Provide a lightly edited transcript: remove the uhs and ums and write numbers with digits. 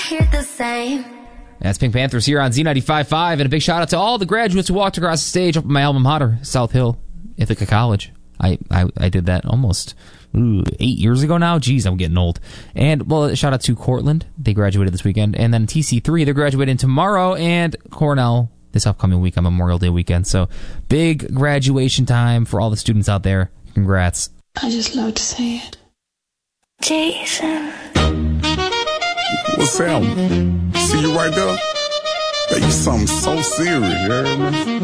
hear the same. That's Pink Panthers here on Z95.5, and a big shout out to all the graduates who walked across the stage up at my alma mater, South Hill, Ithaca College. I did that almost 8 years ago now. Jeez, I'm getting old. And, well, shout out to Cortland. They graduated this weekend. And then TC3, they're graduating tomorrow. And Cornell this upcoming week on Memorial Day weekend. So, big graduation time for all the students out there. Congrats. I just love to say it. Jason. What's happening? See you right there? That you something so serious, you heard me?